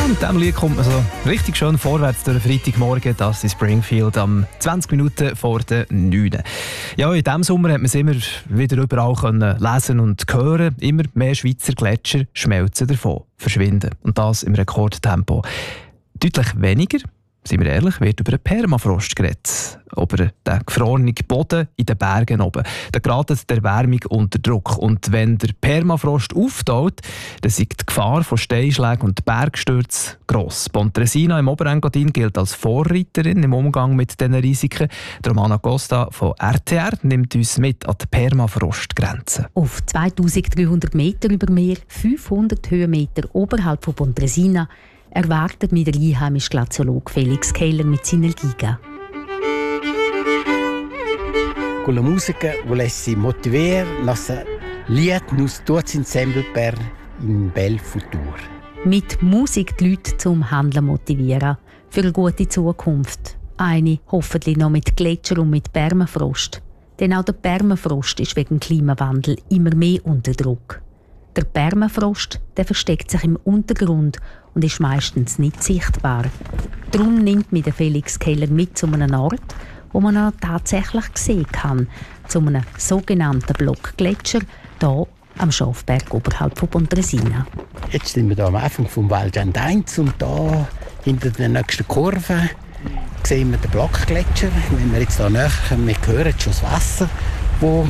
mit diesem Lied kommt man so richtig schön vorwärts durch den Freitagmorgen. Das ist Springfield am 20 Minuten vor der 9. Ja, in diesem Sommer hat man es immer wieder überall können lesen und hören. Immer mehr Schweizer Gletscher schmelzen davon, verschwinden. Und das im Rekordtempo. Deutlich weniger, seien wir ehrlich, wird über einen Permafrost geredet. Über den gefrorenen Boden in den Bergen oben. Da gerät die Erwärmung unter Druck. Und wenn der Permafrost auftaut, dann ist die Gefahr von Steinschlägen und Bergstürzen gross. Pontresina im Oberengadin gilt als Vorreiterin im Umgang mit diesen Risiken. Romana Costa von RTR nimmt uns mit an die Permafrostgrenze. Auf 2300 Meter über Meer, 500 Höhenmeter oberhalb von Pontresina, erwartet mich der einheimische Glaziologe Felix Keller mit seiner Giga. La musica volesse motivare nostra Lied nus tutti insieme per un bel futuro. Mit Musik die Leute zum Handeln motivieren, für eine gute Zukunft. Eine hoffentlich noch mit Gletscher und mit Permafrost. Denn auch der Permafrost ist wegen Klimawandel immer mehr unter Druck. Der Permafrost, der versteckt sich im Untergrund und ist meistens nicht sichtbar. Darum nimmt mich der Felix Keller mit zu einem Ort, wo man ihn tatsächlich sehen kann, zu einem sogenannten Blockgletscher, hier am Schafberg oberhalb von Pontresina. Jetzt sind wir hier am Anfang vom Val Gendainz und hier hinter der nächsten Kurve sehen wir den Blockgletscher. Wenn wir jetzt hier näher kommen, wir hören schon das Wasser, das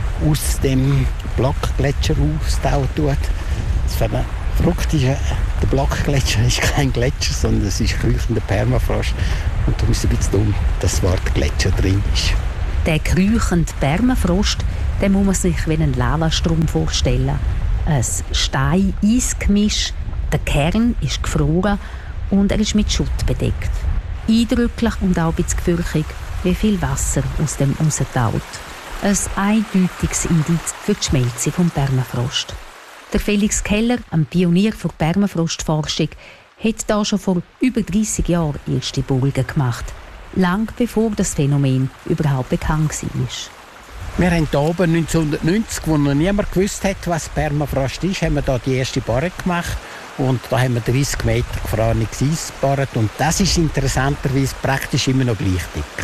aus dem Blockgletscher austauen tut. Das Verrückte ist, der Blockgletscher ist kein Gletscher, sondern es ist kräuchender Permafrost. Und darum ist es ein bisschen dumm, dass das Wort Gletscher drin ist. Der kräuchende Permafrost, den muss man sich wie einen Lavastrom vorstellen. Ein Stein-Eis-Gemisch, der Kern ist gefroren und er ist mit Schutt bedeckt. Eindrücklich und auch ein bisschen gefürchtig, wie viel Wasser aus dem raustaut. Ein eindeutiges Indiz für die Schmelzung des Permafrost. Der Felix Keller, ein Pionier für Permafrostforschung, hat da schon vor über 30 Jahren erste Bohrungen gemacht. Lang bevor das Phänomen überhaupt bekannt war. Wir haben hier oben 1990, wo noch niemand gewusst hat, was Permafrost ist, haben wir hier die erste Bohrung gemacht. Und da haben wir 30 Meter gefrorenes Eis gebohrt. Und das ist interessanterweise praktisch immer noch gleich dick.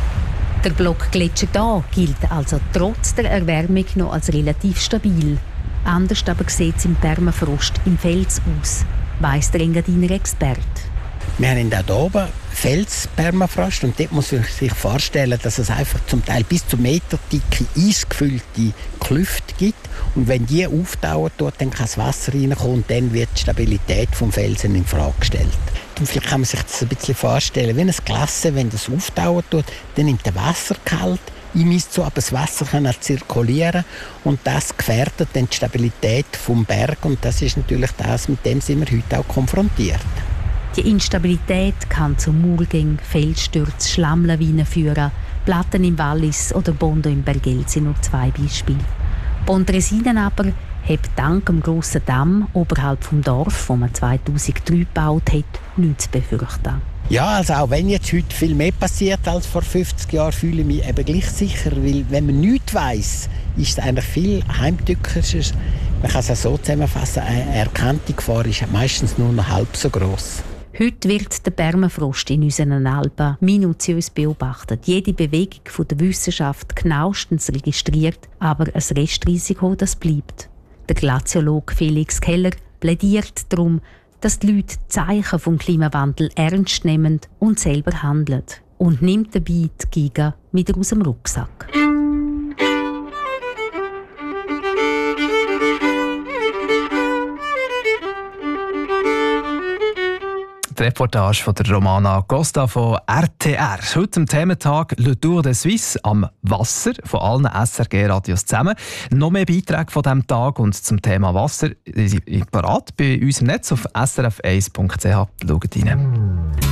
Der Blockgletscher hier gilt also trotz der Erwärmung noch als relativ stabil. Anders aber sieht es im Permafrost im Fels aus, weiss der Engadiner Experte. Wir haben hier oben Felspermafrost und dort muss man sich vorstellen, dass es einfach zum Teil bis zu meterdicke, eisgefüllte Klüfte gibt. Und wenn die auftauen, dann kann das Wasser reinkommen und dann wird die Stabilität des Felsen in Frage gestellt. Und vielleicht kann man sich das ein bisschen vorstellen, wie ein Glas, wenn das auftauen tut, dann nimmt der Wasser kalt, Eis zu, aber das Wasser kann auch zirkulieren und das gefährdet dann die Stabilität des Berges und das ist natürlich das, mit dem sind wir heute auch konfrontiert. Die Instabilität kann zu Murgängen, Felsstürzen, Schlammlawinen führen, Platten im Wallis oder Bondo im Bergell sind nur zwei Beispiele. Pontresina aber hat dank dem grossen Damm oberhalb vom Dorf, wo man 2003 gebaut hat, nichts zu befürchten. Ja, also auch wenn jetzt heute viel mehr passiert als vor 50 Jahren, fühle ich mich eben gleich sicher, weil wenn man nichts weiss, ist es eigentlich viel heimtückischer. Man kann es auch so zusammenfassen, eine erkannte Gefahr ist meistens nur noch halb so gross. Heute wird der Permafrost in unseren Alpen minutiös beobachtet. Jede Bewegung der Wissenschaft genauestens registriert, aber ein Restrisiko, das bleibt. Der Glaziologe Felix Keller plädiert darum, dass die Leute Zeichen vom Klimawandel ernst nehmen und selber handeln. Und nimmt dabei die Giga wieder aus dem Rucksack. Die Reportage von der Romana Costa von RTR. Heute am Thementag «Le Tour de Suisse» am Wasser von allen SRG-Radios zusammen. Noch mehr Beiträge von diesem Tag und zum Thema Wasser sind parat bei uns im Netz auf srf1.ch. Schaut rein.